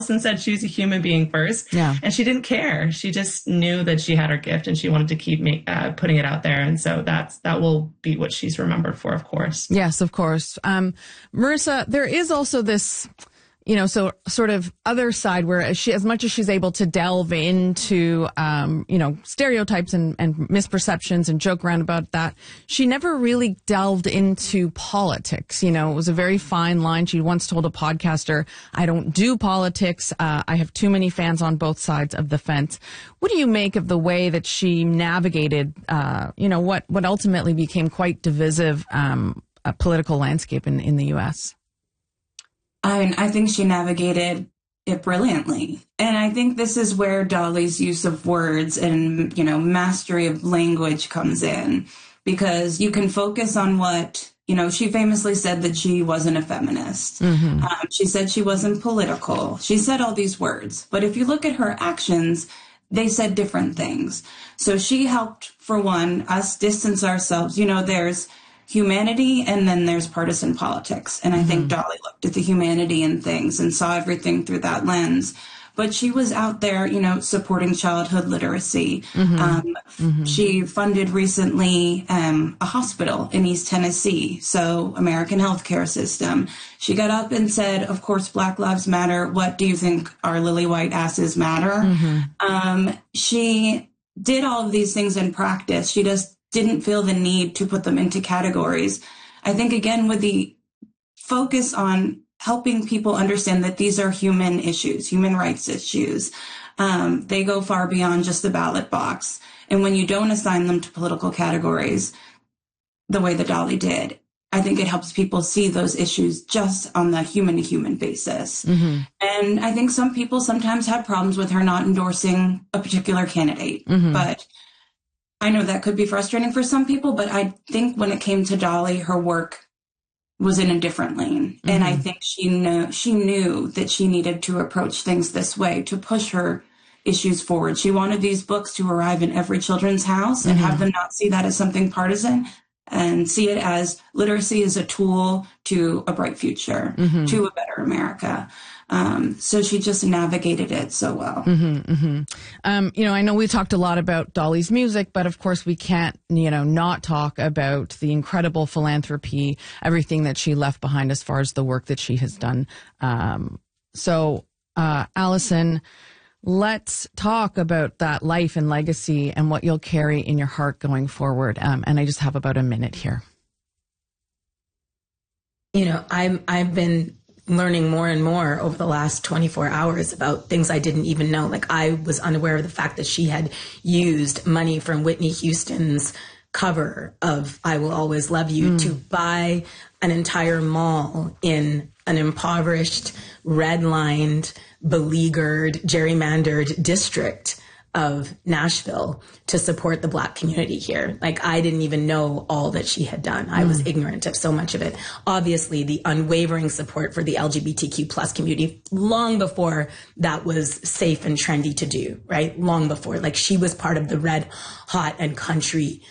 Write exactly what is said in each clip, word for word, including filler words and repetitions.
and said she was a human being first. Yeah. And she didn't care. She just knew that she had her gift and she wanted to keep make, uh, putting it out there. And so that's, that will be what she's remembered for, of course. Yes, of course. Um, Marissa, there is also this, you know, so sort of other side where she, as much as she's able to delve into, um, you know, stereotypes and, and misperceptions and joke around about that, she never really delved into politics. You know, it was a very fine line. She once told a podcaster, I don't do politics. Uh, I have too many fans on both sides of the fence. What do you make of the way that she navigated, uh, you know, what, what ultimately became quite divisive, um, uh, political landscape in, in the U S? I mean, I think she navigated it brilliantly. And I think this is where Dolly's use of words and, you know, mastery of language comes in, because you can focus on what, you know, she famously said that she wasn't a feminist. Mm-hmm. Um, she said she wasn't political. She said all these words. But if you look at her actions, they said different things. So she helped, for one, us distance ourselves. You know, there's humanity and then there's partisan politics. And I mm-hmm. think Dolly looked at the humanity in things and saw everything through that lens. But she was out there, you know, supporting childhood literacy. Mm-hmm. Um, mm-hmm. She funded recently um, a hospital in East Tennessee, so American healthcare system. She got up and said, of course, Black Lives Matter. What do you think our lily white asses matter? Mm-hmm. Um, she did all of these things in practice. She just didn't feel the need to put them into categories. I think, again, with the focus on helping people understand that these are human issues, human rights issues, um, they go far beyond just the ballot box. And when you don't assign them to political categories the way that Dolly did, I think it helps people see those issues just on the human-to-human basis. Mm-hmm. And I think some people sometimes had problems with her not endorsing a particular candidate, mm-hmm. but I know that could be frustrating for some people, but I think when it came to Dolly, her work was in a different lane. Mm-hmm. And I think she knew, she knew that she needed to approach things this way to push her issues forward. She wanted these books to arrive in every children's house and mm-hmm. have them not see that as something partisan and see it as literacy is a tool to a bright future, mm-hmm. to a better America. Um, so she just navigated it so well. Mm-hmm, mm-hmm. Um, you know, I know we talked a lot about Dolly's music, but of course we can't, you know, not talk about the incredible philanthropy, everything that she left behind as far as the work that she has done. Um, so, uh, Allison, let's talk about that life and legacy and what you'll carry in your heart going forward. Um, and I just have about a minute here. You know, I'm, I've been learning more and more over the last twenty-four hours about things I didn't even know. Like, I was unaware of the fact that she had used money from Whitney Houston's cover of I Will Always Love You mm. to buy an entire mall in an impoverished, redlined, beleaguered, gerrymandered district of Nashville to support the Black community here. Like, I didn't even know all that she had done. I mm. was ignorant of so much of it. Obviously, the unwavering support for the L G B T Q plus community long before that was safe and trendy to do, right? Long before. Like, she was part of the Red Hot and Country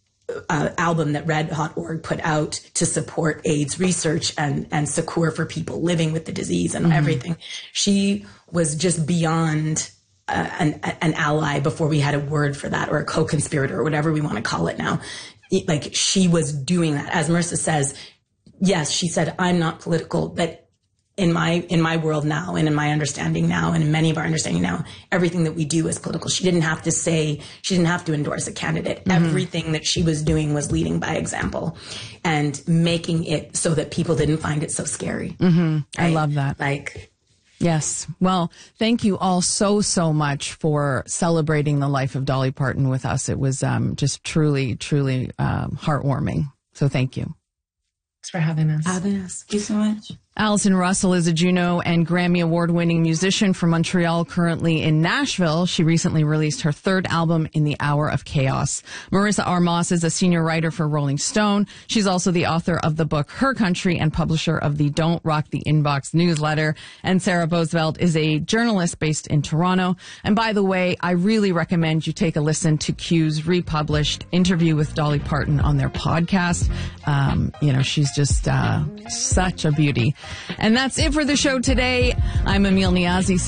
uh, album that Red Hot Org put out to support AIDS research and, and succor for people living with the disease and mm. everything. She was just beyond Uh, an, an ally before we had a word for that, or a co-conspirator, or whatever we want to call it now. It, like, she was doing that. As Marissa says, yes, she said, I'm not political, but in my, in my world now, and in my understanding now, and in many of our understanding now, everything that we do is political. She didn't have to say, she didn't have to endorse a candidate. Mm-hmm. Everything that she was doing was leading by example and making it so that people didn't find it so scary. Mm-hmm. Right? I love that. Like, yes. Well, thank you all so, so much for celebrating the life of Dolly Parton with us. It was um, just truly, truly um, heartwarming. So thank you. Thanks for having us. Having us. Thank you so much. Allison Russell is a Juno and Grammy Award-winning musician from Montreal, currently in Nashville. She recently released her third album, In the Hour of Chaos. Marissa Armas is a senior writer for Rolling Stone. She's also the author of the book Her Country and publisher of the Don't Rock the Inbox newsletter. And Sarah Bosveld is a journalist based in Toronto. And by the way, I really recommend you take a listen to Q's republished interview with Dolly Parton on their podcast. Um, you know, she's just uh, such a beauty. And that's it for the show today. I'm Emil Niazi.